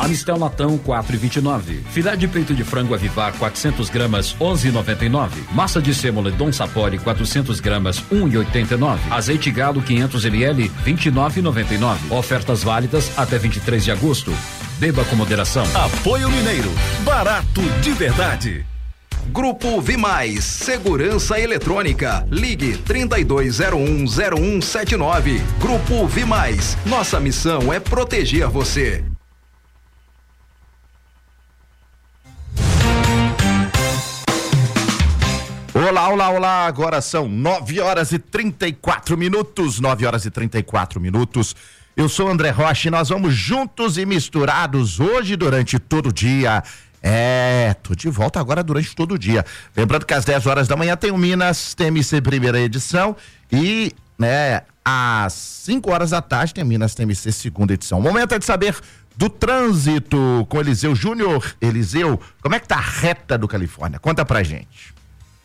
Amistel latão 4,29. Filé de peito de frango Avivar 400 gramas 11,99. Massa de sêmola Dom Sapori 400 gramas 1,89. Azeite galo 500 ml 29,99. Ofertas válidas até 23 de agosto. Beba com moderação. Apoio Mineiro, barato de verdade. Grupo Vimais, Segurança Eletrônica. Ligue 32010179. Grupo Vimais. Nossa missão é proteger você. Olá, olá, olá. Agora são 9h34. 9h34. Eu sou André Rocha e nós vamos juntos e misturados hoje durante todo o dia. Tô de volta agora durante todo o dia. Lembrando que às 10 horas da manhã tem o Minas TMC primeira edição e, às 5 horas da tarde tem Minas TMC segunda edição. O momento é de saber do trânsito com Eliseu Júnior. Eliseu, como é que tá a reta do Califórnia? Conta pra gente.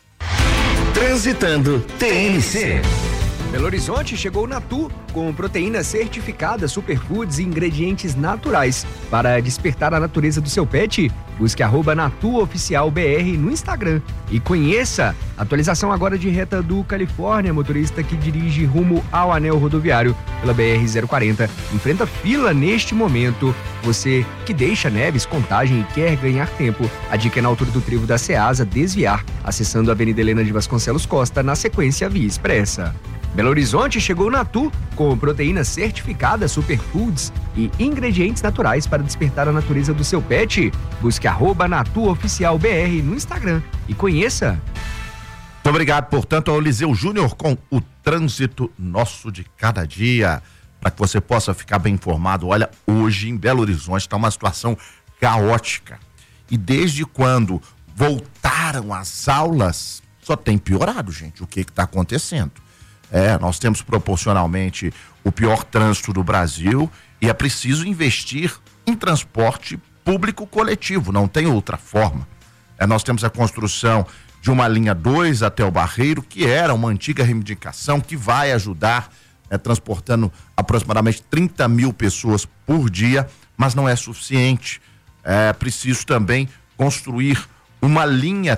Transitando TMC. Belo Horizonte chegou Natu com proteína certificada, superfoods e ingredientes naturais. Para despertar a natureza do seu pet, busque @NatuOficialBR no Instagram e conheça a atualização agora de reta do Califórnia. Motorista que dirige rumo ao anel rodoviário pela BR-040 enfrenta fila neste momento. Você que deixa Neves, Contagem e quer ganhar tempo, a dica é na altura do trevo da Ceasa desviar, acessando a Avenida Helena de Vasconcelos Costa, na sequência Via Expressa. Belo Horizonte chegou Natu com proteína certificada, superfoods e ingredientes naturais para despertar a natureza do seu pet. Busque @NatuOficialBR no Instagram e conheça. Muito obrigado, portanto, ao Eliseu Júnior com o trânsito nosso de cada dia, para que você possa ficar bem informado. Olha, hoje em Belo Horizonte está uma situação caótica e desde quando voltaram as aulas só tem piorado, gente. O que está acontecendo? Nós temos proporcionalmente o pior trânsito do Brasil e é preciso investir em transporte público coletivo, não tem outra forma. Nós temos a construção de uma linha 2 até o Barreiro, que era uma antiga reivindicação que vai ajudar, transportando aproximadamente 30 mil pessoas por dia, mas não é suficiente. É preciso também construir uma linha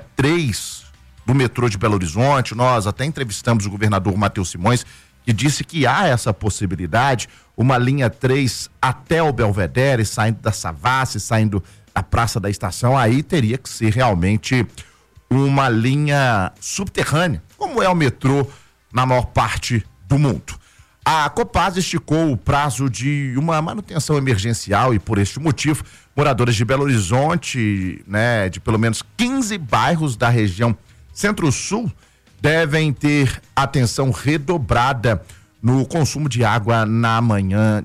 3 do metrô de Belo Horizonte. Nós até entrevistamos o governador Matheus Simões, que disse que há essa possibilidade, uma linha 3 até o Belvedere, saindo da Savassi, saindo da Praça da Estação. Aí teria que ser realmente uma linha subterrânea, como é o metrô na maior parte do mundo. A Copasa esticou o prazo de uma manutenção emergencial e, por este motivo, moradores de Belo Horizonte, de pelo menos 15 bairros da região Centro-Sul devem ter atenção redobrada no consumo de água na manhã,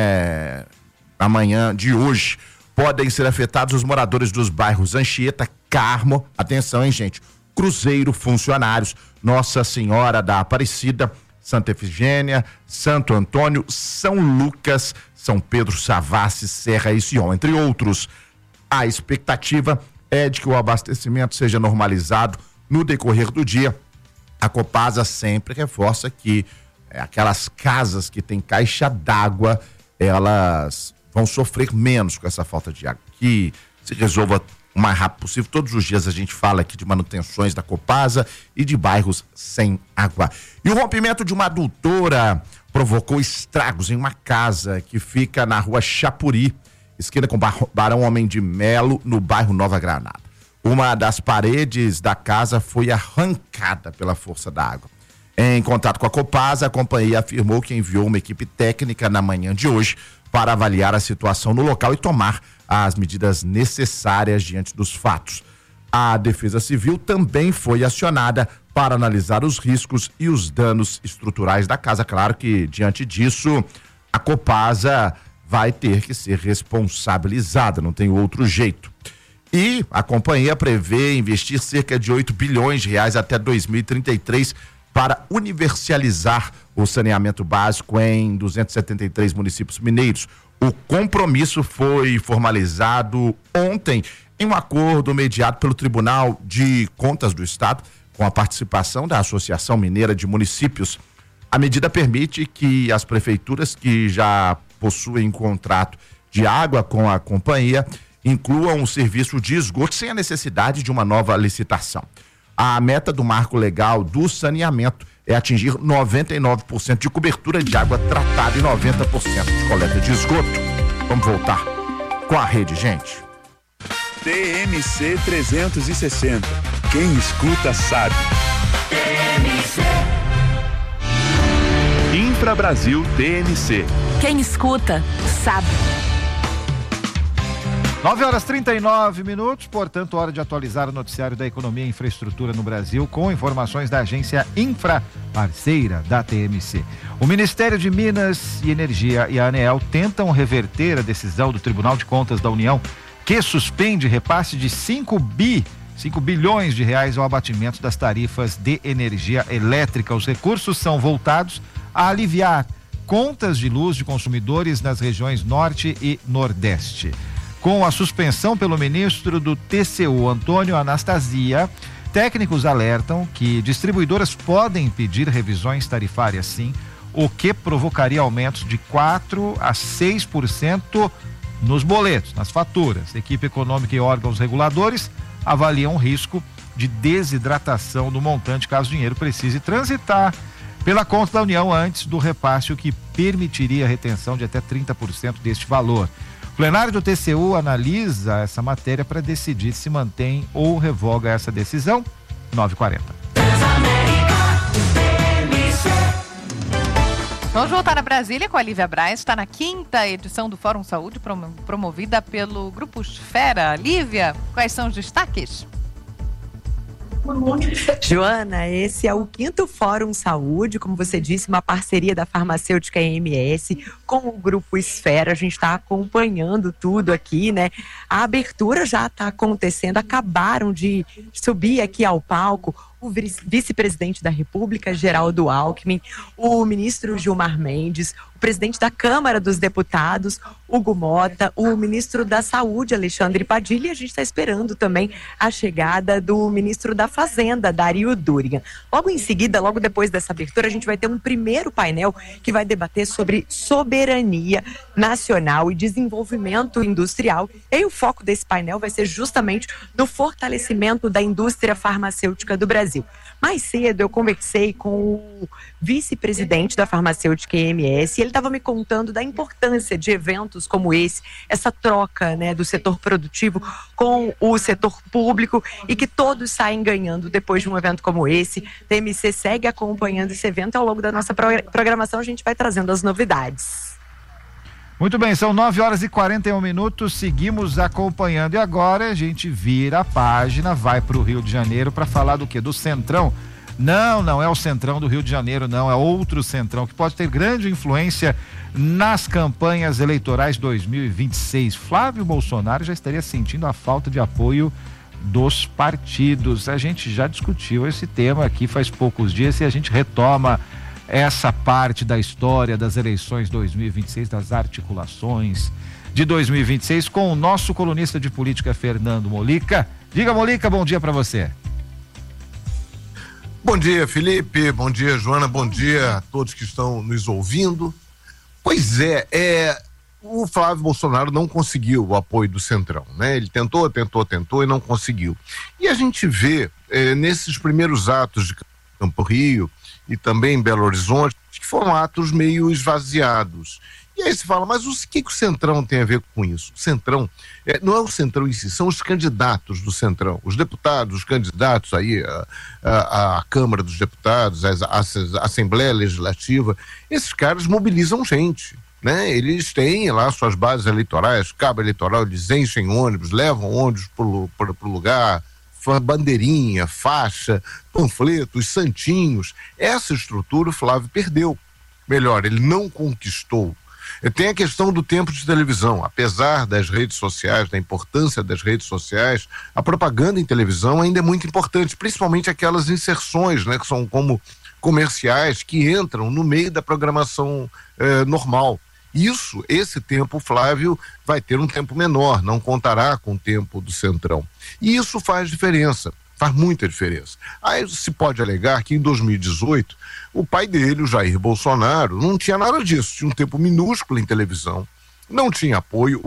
na manhã de hoje. Podem ser afetados os moradores dos bairros Anchieta, Carmo, atenção, hein, gente, Cruzeiro, Funcionários, Nossa Senhora da Aparecida, Santa Efigênia, Santo Antônio, São Lucas, São Pedro, Savassi, Serra e Sion, entre outros. A expectativa é de que o abastecimento seja normalizado no decorrer do dia. A Copasa sempre reforça que aquelas casas que têm caixa d'água, elas vão sofrer menos com essa falta de água, que se resolva o mais rápido possível. Todos os dias a gente fala aqui de manutenções da Copasa e de bairros sem água. E o rompimento de uma adutora provocou estragos em uma casa que fica na rua Chapuri, esquina com Barão Homem de Melo, no bairro Nova Granada. Uma das paredes da casa foi arrancada pela força da água. Em contato com a Copasa, a companhia afirmou que enviou uma equipe técnica na manhã de hoje para avaliar a situação no local e tomar as medidas necessárias diante dos fatos. A Defesa Civil também foi acionada para analisar os riscos e os danos estruturais da casa. Claro que, diante disso, a Copasa vai ter que ser responsabilizada, não tem outro jeito. E a companhia prevê investir cerca de 8 bilhões de reais até 2033 para universalizar o saneamento básico em 273 municípios mineiros. O compromisso foi formalizado ontem em um acordo mediado pelo Tribunal de Contas do Estado, com a participação da Associação Mineira de Municípios. A medida permite que as prefeituras que já possuem contrato de água com a companhia incluam um serviço de esgoto sem a necessidade de uma nova licitação. A meta do marco legal do saneamento é atingir 99% de cobertura de água tratada e 90% de coleta de esgoto. Vamos voltar com a rede, gente. TMC 360. Quem escuta sabe. TMC. Infra Brasil TMC. Quem escuta sabe. 9h39, portanto, hora de atualizar o noticiário da economia e infraestrutura no Brasil com informações da agência Infra, parceira da TMC. O Ministério de Minas e Energia e a ANEEL tentam reverter a decisão do Tribunal de Contas da União que suspende repasse de 5 bilhões de reais ao abatimento das tarifas de energia elétrica. Os recursos são voltados a aliviar contas de luz de consumidores nas regiões Norte e Nordeste. Com a suspensão pelo ministro do TCU, Antônio Anastasia, técnicos alertam que distribuidoras podem pedir revisões tarifárias sim, o que provocaria aumentos de 4% a 6% nos boletos, nas faturas. Equipe econômica e órgãos reguladores avaliam o risco de desidratação do montante caso o dinheiro precise transitar pela conta da União antes do repasse, o que permitiria a retenção de até 30% deste valor. O plenário do TCU analisa essa matéria para decidir se mantém ou revoga essa decisão. 9h40. Vamos voltar a Brasília com a Lívia Braz. Está na 5ª edição do Fórum Saúde, promovida pelo Grupo Esfera. Lívia, quais são os destaques? Joana, esse é o 5º Fórum Saúde, como você disse, uma parceria da farmacêutica EMS com o Grupo Esfera. A gente está acompanhando tudo aqui, né? A abertura já está acontecendo, acabaram de subir aqui ao palco o vice-presidente da República, Geraldo Alckmin, o ministro Gilmar Mendes, o presidente da Câmara dos Deputados, Hugo Mota, o ministro da Saúde, Alexandre Padilha, e a gente está esperando também a chegada do ministro da Fazenda, Dario Durigan. Logo em seguida, logo depois dessa abertura, a gente vai ter um primeiro painel que vai debater sobre soberania nacional e desenvolvimento industrial. E aí o foco desse painel vai ser justamente no fortalecimento da indústria farmacêutica do Brasil. Mais cedo eu conversei com o vice-presidente da farmacêutica EMS e ele estava me contando da importância de eventos como esse, essa troca, né, do setor produtivo com o setor público e que todos saem ganhando depois de um evento como esse. A TMC segue acompanhando esse evento. Ao longo da nossa programação a gente vai trazendo as novidades. Muito bem, são 9h41, seguimos acompanhando e agora a gente vira a página, vai para o Rio de Janeiro para falar do quê? Do Centrão. Não é o Centrão do Rio de Janeiro, não, é outro Centrão que pode ter grande influência nas campanhas eleitorais 2026. Flávio Bolsonaro já estaria sentindo a falta de apoio dos partidos. A gente já discutiu esse tema aqui faz poucos dias e a gente retoma essa parte da história das eleições 2026, das articulações de 2026 com o nosso colunista de política, Fernando Molica. Diga, Molica, bom dia para você. Bom dia, Felipe, bom dia, Joana, bom dia a todos que estão nos ouvindo. Pois o Flávio Bolsonaro não conseguiu o apoio do Centrão, né? Ele tentou e não conseguiu. E a gente vê nesses primeiros atos de Campo Rio e também em Belo Horizonte, que foram atos meio esvaziados. E aí se fala, mas o que o Centrão tem a ver com isso? O Centrão, não é o Centrão em si, são os candidatos do Centrão, os deputados, os candidatos aí à Câmara dos Deputados, à Assembleia Legislativa. Esses caras mobilizam gente, né? Eles têm lá suas bases eleitorais, cabo eleitoral, eles enchem ônibus, levam ônibus para o lugar, bandeirinha, faixa, panfletos, santinhos. Essa estrutura o Flávio perdeu. Melhor, ele não conquistou. Tem a questão do tempo de televisão. Apesar das redes sociais, da importância das redes sociais, a propaganda em televisão ainda é muito importante, principalmente aquelas inserções, né, que são como comerciais que entram no meio da programação normal. Esse tempo o Flávio vai ter um tempo menor, não contará com o tempo do Centrão. E isso faz diferença, faz muita diferença. Aí se pode alegar que em 2018, o pai dele, o Jair Bolsonaro, não tinha nada disso, tinha um tempo minúsculo em televisão, não tinha apoio,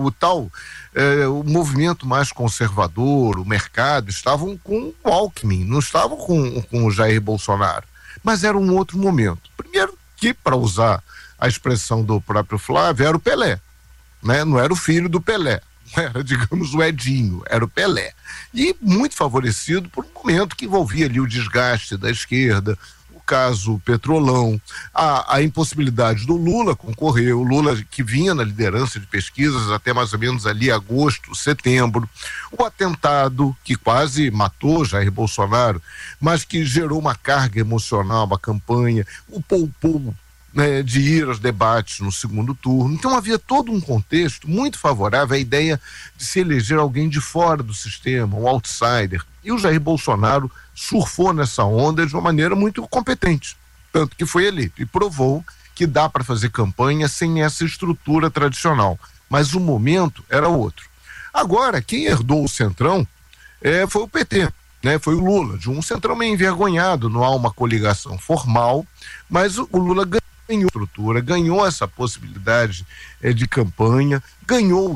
o movimento mais conservador, o mercado, estavam com o Alckmin, não estavam com o Jair Bolsonaro, mas era um outro momento. Primeiro que, para usar a expressão do próprio Flávio, era o Pelé, né? Não era o filho do Pelé, era, digamos, o Edinho, era o Pelé, e muito favorecido por um momento que envolvia ali o desgaste da esquerda, caso Petrolão, a impossibilidade do Lula concorrer, o Lula que vinha na liderança de pesquisas até mais ou menos ali agosto, setembro, o atentado que quase matou Jair Bolsonaro, mas que gerou uma carga emocional, uma campanha, o poupou, né, de ir aos debates no segundo turno. Então havia todo um contexto muito favorável à ideia de se eleger alguém de fora do sistema, um outsider, e o Jair Bolsonaro surfou nessa onda de uma maneira muito competente, tanto que foi eleito e provou que dá para fazer campanha sem essa estrutura tradicional, mas o momento era outro. Agora, quem herdou o Centrão foi o PT, né? Foi o Lula, de um Centrão meio envergonhado, não há uma coligação formal, mas o Lula ganhou estrutura, ganhou essa possibilidade de campanha, ganhou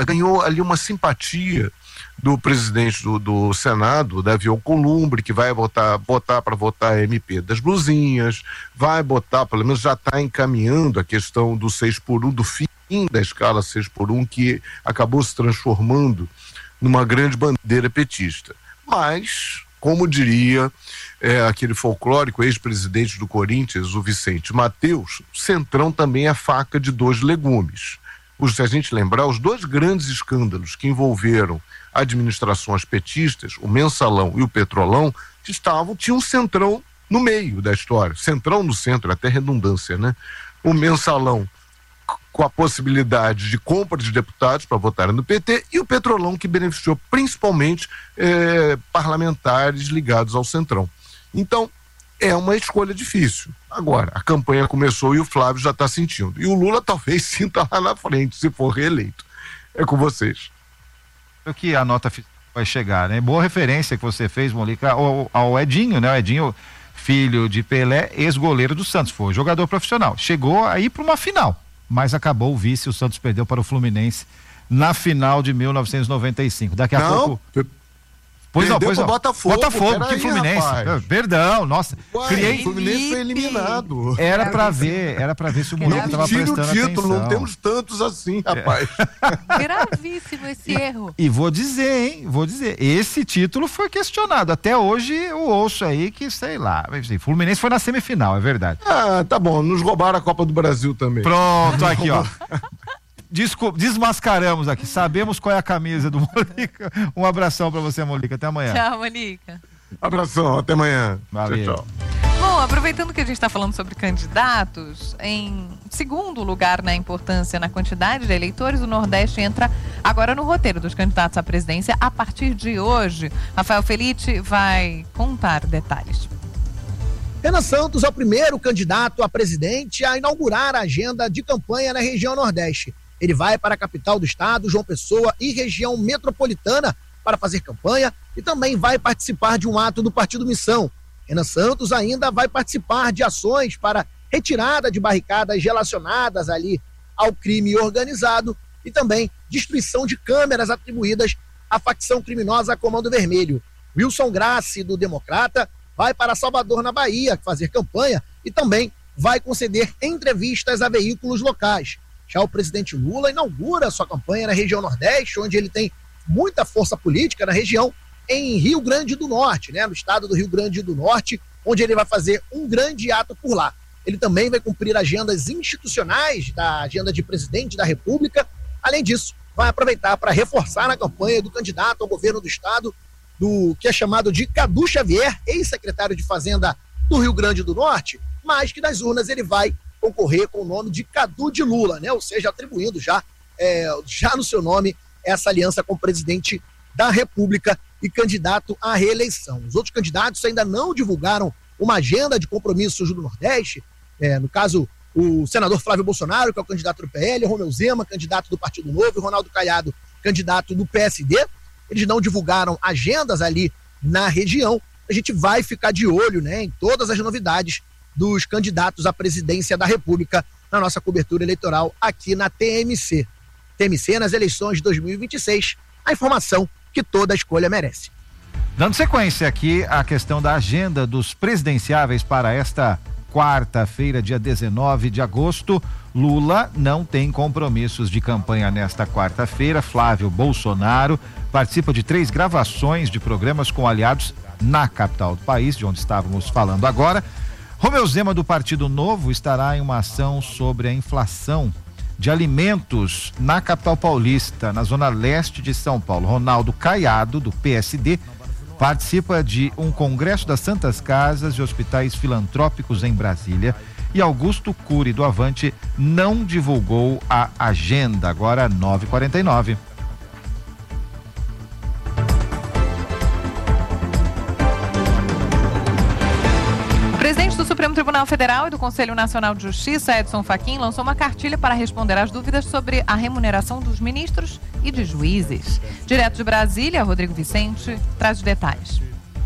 ali uma simpatia do presidente do Senado, Davi Alcolumbre, que vai botar para votar MP das blusinhas, vai botar, pelo menos já está encaminhando a questão do 6x1, do fim da escala 6x1, que acabou se transformando numa grande bandeira petista. Mas, como diria aquele folclórico ex-presidente do Corinthians, o Vicente Mateus, Centrão também é faca de dois legumes. Se a gente lembrar, os dois grandes escândalos que envolveram administrações petistas, o Mensalão e o Petrolão, tinham um Centrão no meio da história. Centrão no centro, até redundância, né? O Mensalão com a possibilidade de compra de deputados para votarem no PT e o Petrolão que beneficiou principalmente parlamentares ligados ao Centrão. Então, é uma escolha difícil. Agora, a campanha começou e o Flávio já está sentindo. E o Lula talvez sinta lá na frente, se for reeleito. É com vocês. Que a nota vai chegar, né? Boa referência que você fez, Molica, ao Edinho, né? O Edinho, filho de Pelé, ex-goleiro do Santos, foi jogador profissional. Chegou aí para uma final, mas acabou o vice, o Santos perdeu para o Fluminense na final de 1995. Daqui a pouco... Pois não. Botafogo, que Fluminense. Perdão, nossa. O Fluminense foi eliminado. Era pra ver se o Molica estava prestando atenção. Tira o título, não temos tantos assim, rapaz. Gravíssimo esse erro. E vou dizer, esse título foi questionado. Até hoje eu ouço aí que, sei lá, Fluminense foi na semifinal, é verdade. Ah, tá bom, nos roubaram a Copa do Brasil também. Pronto, aqui, ó. Desmascaramos aqui, sabemos qual é a camisa do Molica. Um abração pra você, Molica, até amanhã. Tchau, Molica. Abração, até amanhã. Valeu. Tchau. Bom, aproveitando que a gente está falando sobre candidatos, em segundo lugar na importância na quantidade de eleitores, o Nordeste entra agora no roteiro dos candidatos à presidência a partir de hoje. Rafael Felitti vai contar detalhes. Renan Santos é o primeiro candidato a presidente a inaugurar a agenda de campanha na região Nordeste. Ele vai para a capital do estado, João Pessoa, e região metropolitana para fazer campanha e também vai participar de um ato do Partido Missão. Renan Santos ainda vai participar de ações para retirada de barricadas relacionadas ali ao crime organizado e também destruição de câmeras atribuídas à facção criminosa Comando Vermelho. Wilson Grassi, do Democrata, vai para Salvador, na Bahia, fazer campanha e também vai conceder entrevistas a veículos locais. Já o presidente Lula inaugura sua campanha na região Nordeste, onde ele tem muita força política na região, em Rio Grande do Norte, né? No estado do Rio Grande do Norte, onde ele vai fazer um grande ato por lá. Ele também vai cumprir agendas institucionais da agenda de presidente da República. Além disso, vai aproveitar para reforçar na campanha do candidato ao governo do estado, do que é chamado de Cadu Xavier, ex-secretário de Fazenda do Rio Grande do Norte, mas que nas urnas ele vai concorrer com o nome de Cadu de Lula, né? Ou seja, atribuindo já no seu nome essa aliança com o presidente da República e candidato à reeleição. Os outros candidatos ainda não divulgaram uma agenda de compromissos do Nordeste, no caso, o senador Flávio Bolsonaro, que é o candidato do PL, Romeu Zema, candidato do Partido Novo, e Ronaldo Caiado, candidato do PSD. Eles não divulgaram agendas ali na região. A gente vai ficar de olho, né, em todas as novidades dos candidatos à presidência da República na nossa cobertura eleitoral aqui na TMC. TMC nas eleições de 2026. A informação que toda escolha merece. Dando sequência aqui à questão da agenda dos presidenciáveis para esta quarta-feira, dia 19 de agosto, Lula não tem compromissos de campanha nesta quarta-feira. Flávio Bolsonaro participa de 3 gravações de programas com aliados na capital do país, de onde estávamos falando agora. Romeu Zema, do Partido Novo, estará em uma ação sobre a inflação de alimentos na capital paulista, na zona leste de São Paulo. Ronaldo Caiado, do PSD, participa de um congresso das Santas Casas e Hospitais Filantrópicos em Brasília. E Augusto Cury, do Avante, não divulgou a agenda. Agora 9h49. O presidente do Supremo Tribunal Federal e do Conselho Nacional de Justiça, Edson Fachin, lançou uma cartilha para responder às dúvidas sobre a remuneração dos ministros e de juízes. Direto de Brasília, Rodrigo Vicente traz os detalhes.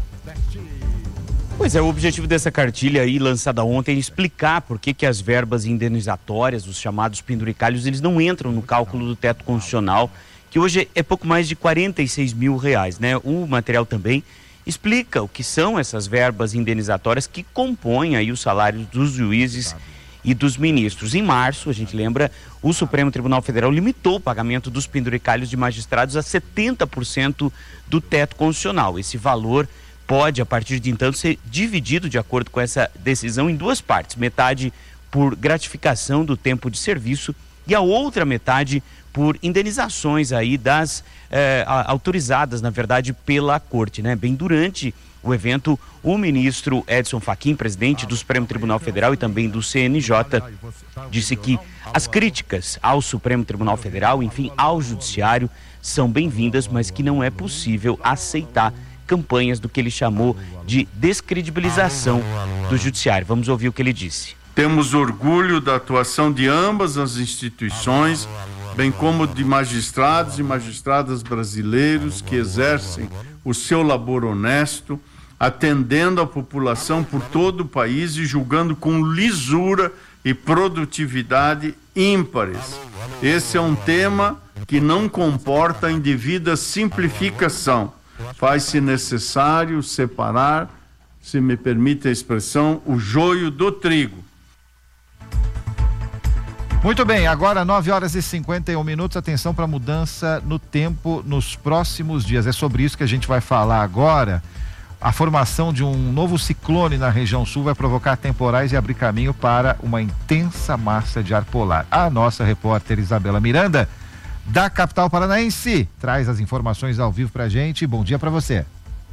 Pois é, o objetivo dessa cartilha aí, lançada ontem, é explicar por que as verbas indenizatórias, os chamados penduricalhos, eles não entram no cálculo do teto constitucional, que hoje é pouco mais de R$46 mil, né? O material também explica o que são essas verbas indenizatórias que compõem aí os salários dos juízes e dos ministros. Em março, a gente lembra, o Supremo Tribunal Federal limitou o pagamento dos penduricalhos de magistrados a 70% do teto constitucional. Esse valor pode, a partir de então, ser dividido, de acordo com essa decisão, em 2 partes. Metade por gratificação do tempo de serviço e a outra metade por indenizações aí autorizadas, na verdade, pela Corte, né? Bem, durante o evento, o ministro Edson Fachin, presidente do Supremo Tribunal Federal e também do CNJ, disse que as críticas ao Supremo Tribunal Federal, enfim, ao Judiciário, são bem-vindas, mas que não é possível aceitar campanhas do que ele chamou de descredibilização do Judiciário. Vamos ouvir o que ele disse. Temos orgulho da atuação de ambas as instituições, bem como de magistrados e magistradas brasileiros que exercem o seu labor honesto, atendendo a população por todo o país e julgando com lisura e produtividade ímpares. Esse é um tema que não comporta indevida simplificação. Faz-se necessário separar, se me permite a expressão, o joio do trigo. Muito bem, agora 9h51. Atenção para a mudança no tempo nos próximos dias. É sobre isso que a gente vai falar agora. A formação de um novo ciclone na região sul vai provocar temporais e abrir caminho para uma intensa massa de ar polar. A nossa repórter Isabela Miranda, da capital paranaense, traz as informações ao vivo pra gente. Bom dia para você.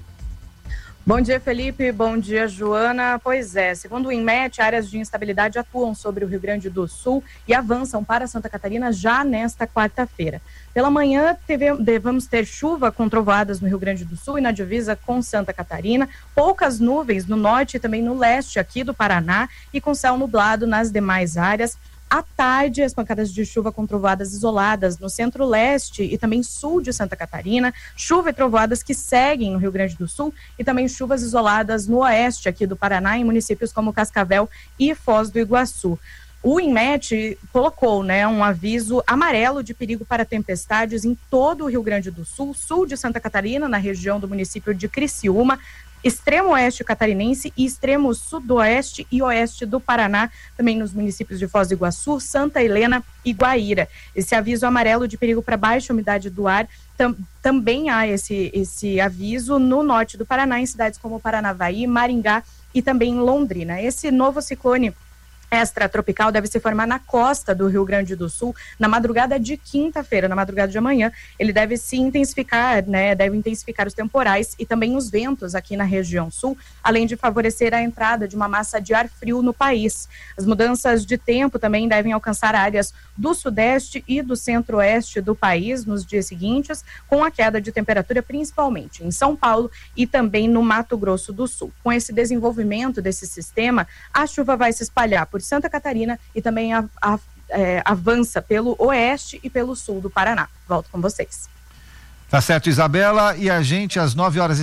Bom dia, Felipe. Bom dia, Joana. Pois é, segundo o INMET, áreas de instabilidade atuam sobre o Rio Grande do Sul e avançam para Santa Catarina já nesta quarta-feira. Pela manhã, devemos ter chuva com trovoadas no Rio Grande do Sul e na divisa com Santa Catarina, poucas nuvens no norte e também no leste aqui do Paraná e com céu nublado nas demais áreas. À tarde, as pancadas de chuva com trovoadas isoladas no centro-leste e também sul de Santa Catarina, chuva e trovoadas que seguem no Rio Grande do Sul e também chuvas isoladas no oeste aqui do Paraná, em municípios como Cascavel e Foz do Iguaçu. O INMET colocou, um aviso amarelo de perigo para tempestades em todo o Rio Grande do Sul, sul de Santa Catarina, na região do município de Criciúma, extremo oeste catarinense e extremo sudoeste e oeste do Paraná, também nos municípios de Foz do Iguaçu, Santa Helena e Guaíra. Esse aviso amarelo de perigo para baixa umidade do ar, também há esse aviso no norte do Paraná, em cidades como Paranavaí, Maringá e também Londrina. Esse novo ciclone extratropical deve se formar na costa do Rio Grande do Sul na madrugada de quinta-feira, na madrugada de amanhã. Ele deve se intensificar, deve intensificar os temporais e também os ventos aqui na região sul, além de favorecer a entrada de uma massa de ar frio no país. As mudanças de tempo também devem alcançar áreas do sudeste e do centro-oeste do país nos dias seguintes, com a queda de temperatura principalmente em São Paulo e também no Mato Grosso do Sul. Com esse desenvolvimento desse sistema, a chuva vai se espalhar por Santa Catarina e também avança pelo oeste e pelo sul do Paraná. Volto com vocês. Tá certo, Isabela, e a gente às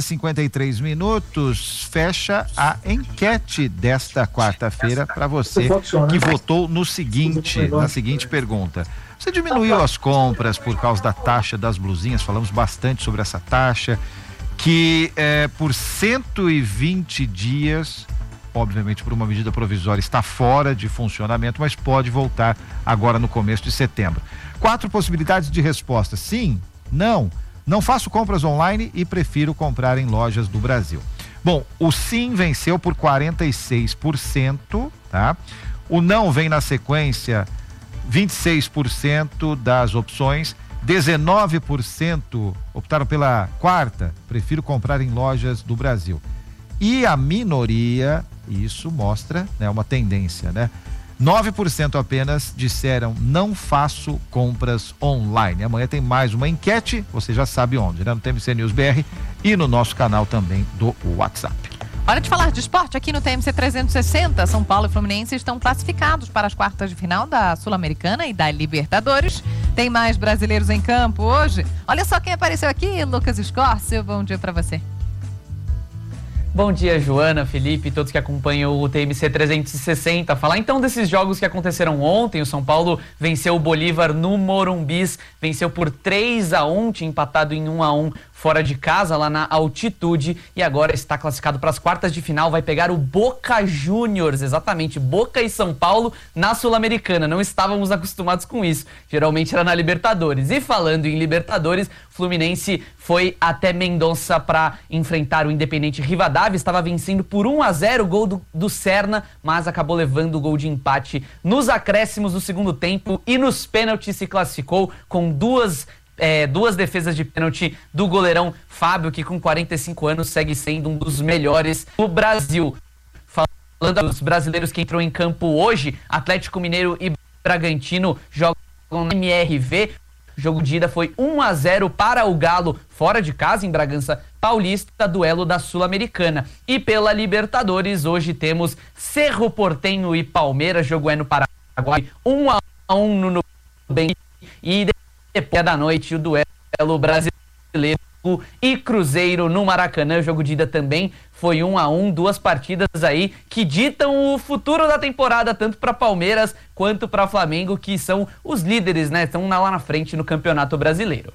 9h53 fecha a enquete desta quarta-feira para você que votou na seguinte pergunta. Você diminuiu as compras por causa da taxa das blusinhas? Falamos bastante sobre essa taxa, que por 120 dias, obviamente por uma medida provisória, está fora de funcionamento, mas pode voltar agora no começo de setembro. 4 possibilidades de resposta: sim, não faço compras online e prefiro comprar em lojas do Brasil. Bom, o sim venceu por 46%, tá? O não vem na sequência, 26% das opções, 19% optaram pela quarta, prefiro comprar em lojas do Brasil. E a minoria, isso mostra, né, uma tendência, né? 9% apenas disseram não faço compras online. Amanhã tem mais uma enquete, você já sabe onde, né? No TMC News BR e no nosso canal também do WhatsApp. Hora de falar de esporte aqui no TMC 360. São Paulo e Fluminense estão classificados para as quartas de final da Sul-Americana e da Libertadores. Tem mais brasileiros em campo hoje. Olha só quem apareceu aqui, Lucas Escórcio. Bom dia para você. Bom dia, Joana, Felipe, todos que acompanham o TMC 360. Falar então desses jogos que aconteceram ontem. O São Paulo venceu o Bolívar no Morumbis, venceu por 3-1, tinha empatado em 1-1 fora de casa, lá na altitude, e agora está classificado para as quartas de final, vai pegar o Boca Juniors, exatamente, Boca e São Paulo na Sul-Americana. Não estávamos acostumados com isso, geralmente era na Libertadores. E falando em Libertadores, Fluminense foi até Mendonça para enfrentar o Independente Rivadavia, estava vencendo por 1-0, o gol do Serna, mas acabou levando o gol de empate nos acréscimos do segundo tempo e nos pênaltis se classificou com duas defesas de pênalti do goleirão Fábio, que com 45 anos segue sendo um dos melhores do Brasil. Falando dos brasileiros que entrou em campo hoje, Atlético Mineiro e Bragantino jogam no MRV. O jogo de ida foi 1-0 para o Galo, fora de casa, em Bragança Paulista, duelo da Sul-Americana. E pela Libertadores, hoje temos Cerro Porteño e Palmeiras, jogo é no Paraguai, 1-1 no Nubank, e depois da noite o duelo brasileiro e Cruzeiro no Maracanã. O jogo de ida também foi 1-1, duas partidas aí que ditam o futuro da temporada, tanto para Palmeiras quanto para Flamengo, que são os líderes, né? Estão lá na frente no Campeonato Brasileiro.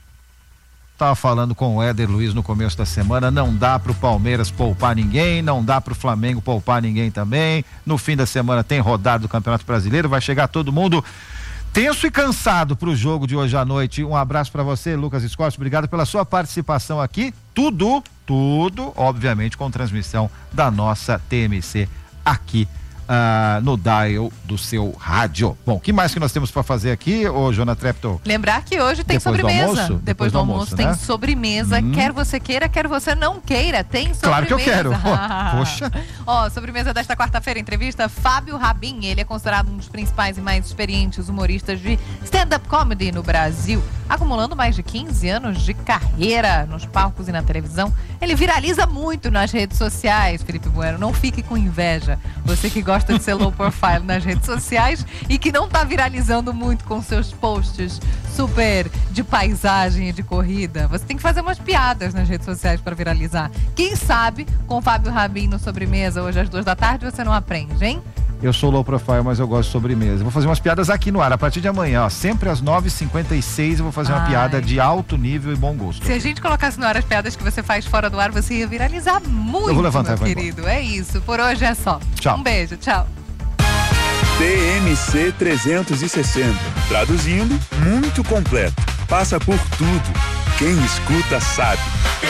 Tava falando com o Éder Luiz no começo da semana, não dá pro Palmeiras poupar ninguém, não dá pro Flamengo poupar ninguém também. No fim da semana tem rodada do Campeonato Brasileiro, vai chegar todo mundo tenso e cansado pro jogo de hoje à noite. Um abraço para você, Lucas Escórcio, obrigado pela sua participação aqui. Tudo, obviamente, com transmissão da nossa TMC aqui no dial do seu rádio. Bom, o que mais que nós temos para fazer aqui, ô Joana Treptow? Lembrar que hoje tem sobremesa. Depois do almoço tem, né? Sobremesa, quer você queira, quer você não queira, tem sobremesa. Claro que eu quero. Poxa. Sobremesa desta quarta-feira, entrevista Fábio Rabin. Ele é considerado um dos principais e mais experientes humoristas de stand-up comedy no Brasil, acumulando mais de 15 anos de carreira nos palcos e na televisão. Ele viraliza muito nas redes sociais, Felipe Bueno, não fique com inveja. Você que gosta de ser low profile nas redes sociais e que não tá viralizando muito com seus posts super de paisagem e de corrida, você tem que fazer umas piadas nas redes sociais para viralizar. Quem sabe com o Fábio Rabin no Sobremesa hoje às 2h você não aprende, hein? Eu sou low profile, mas eu gosto de sobremesa. Vou fazer umas piadas aqui no ar, a partir de amanhã, ó. Sempre às 9h56 eu vou fazer uma piada de alto nível e bom gosto. Se a gente colocasse no ar as piadas que você faz fora do ar, você ia viralizar muito, eu vou levantar, meu querido. Embora. É isso, por hoje é só. Tchau. Um beijo, tchau. TMC 360. Traduzindo, muito completo. Passa por tudo. Quem escuta sabe.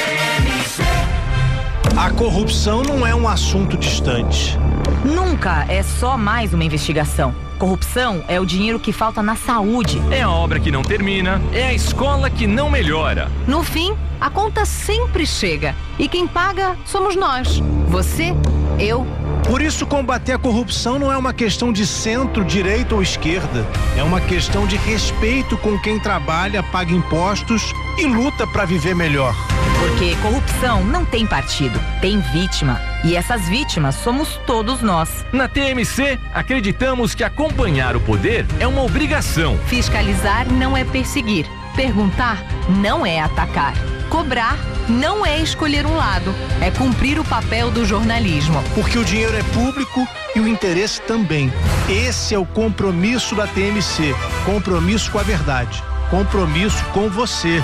A corrupção não é um assunto distante. Nunca é só mais uma investigação. Corrupção é o dinheiro que falta na saúde. É a obra que não termina, é a escola que não melhora. No fim, a conta sempre chega. E quem paga somos nós. Você, eu. Por isso, combater a corrupção não é uma questão de centro, direita ou esquerda. É uma questão de respeito com quem trabalha, paga impostos e luta para viver melhor. Porque corrupção não tem partido, tem vítima. E essas vítimas somos todos nós. Na TMC, acreditamos que acompanhar o poder é uma obrigação. Fiscalizar não é perseguir. Perguntar não é atacar. Cobrar não é escolher um lado, é cumprir o papel do jornalismo. Porque o dinheiro é público e o interesse também. Esse é o compromisso da TMC. Compromisso com a verdade. Compromisso com você.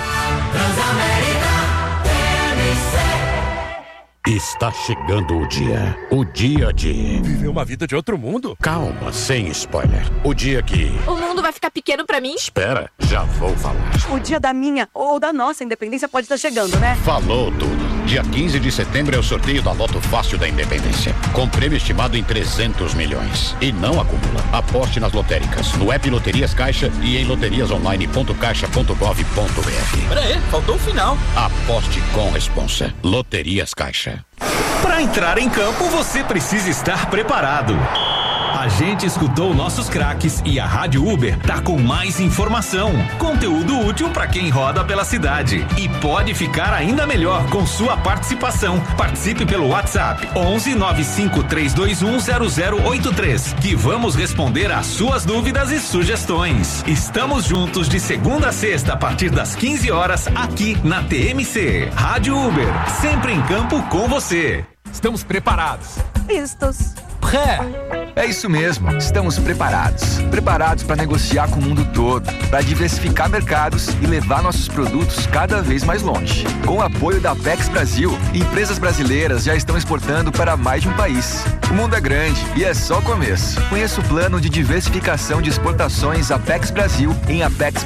Está chegando o dia de viver uma vida de outro mundo. Calma, sem spoiler. O dia que... O mundo vai ficar pequeno pra mim? Espera, já vou falar. O dia da minha ou da nossa independência pode estar chegando, né? Falou tudo. Dia 15 de setembro é o sorteio da Loto Fácil da Independência, com prêmio estimado em 300 milhões. E não acumula. Aposte nas lotéricas, no app Loterias Caixa e em loteriasonline.caixa.gov.br. Peraí, faltou o final. Aposte com responsa. Loterias Caixa. Para entrar em campo, você precisa estar preparado. A gente escutou nossos craques e a Rádio Uber tá com mais informação, conteúdo útil para quem roda pela cidade e pode ficar ainda melhor com sua participação. Participe pelo WhatsApp 11 95321 0083 que vamos responder às suas dúvidas e sugestões. Estamos juntos de segunda a sexta a partir das 15 horas aqui na TMC. Rádio Uber, sempre em campo com você. Estamos preparados. Vistos. É isso mesmo, estamos preparados. Preparados para negociar com o mundo todo, para diversificar mercados e levar nossos produtos cada vez mais longe. Com o apoio da Apex Brasil, empresas brasileiras já estão exportando para mais de um país. O mundo é grande e é só o começo. Conheça o plano de diversificação de exportações Apex Brasil em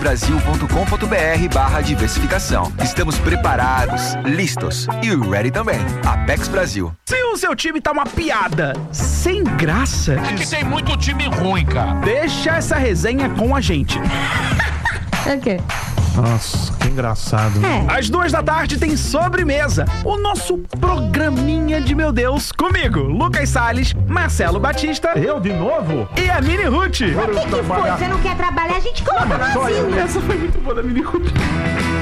apexbrasil.com.br/diversificação. Estamos preparados, listos e ready também. Apex Brasil. Se o seu time tá uma piada, sem graça. É que tem muito time ruim, cara. Deixa essa resenha com a gente. O quê? Nossa, que engraçado. Às 14h tem Sobremesa, o nosso programinha de meu Deus, comigo, Lucas Salles, Marcelo Batista. Eu de novo? E a Mini Ruth. O que foi? Você não quer trabalhar? A gente coloca no asilo. Essa foi muito boa da Mini Ruth.